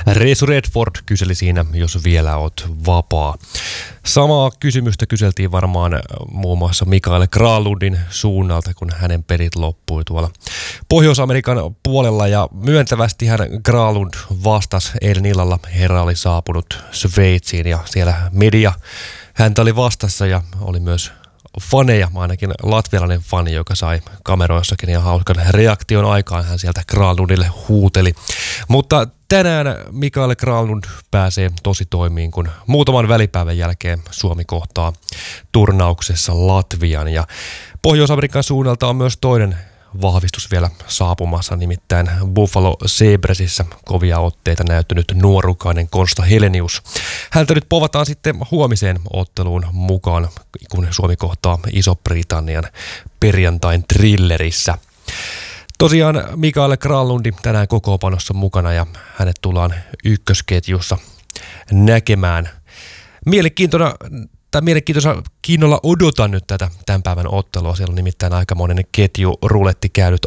Reesu Redford kyseli siinä, jos vielä oot vapaa. Samaa kysymystä kyseltiin varmaan muun muassa Mikael Granlundin suunnalta, kun hänen pelit loppui tuolla Pohjois-Amerikan puolella. Ja myöntävästi hän Granlund vastasi eilen illalla. Herra oli saapunut Sveitsiin ja siellä media häntä oli vastassa ja oli myös faneja, ainakin latvialainen fani, joka sai kameroissakin ja hauskan reaktion aikaan. Hän sieltä Granlundille huuteli. Mutta tänään Mikael Granlund pääsee tosi toimiin, kun muutaman välipäivän jälkeen Suomi kohtaa turnauksessa Latvian. Ja Pohjois-Amerikan suunnalta on myös toinen vahvistus vielä saapumassa, nimittäin Buffalo Sabresissä kovia otteita näyttänyt nuorukainen Konsta Helenius. Häntä nyt povataan sitten huomiseen otteluun mukaan, kun Suomi kohtaa Iso-Britannian perjantain Thrillerissä. Tosiaan Mikael Granlundi tänään kokoonpanossa mukana ja hänet tullaan ykkösketjussa näkemään. Mielenkiinnolla odotan nyt tätä tämän päivän ottelua. Siellä on nimittäin aikamoinen ketjuruletti käynyt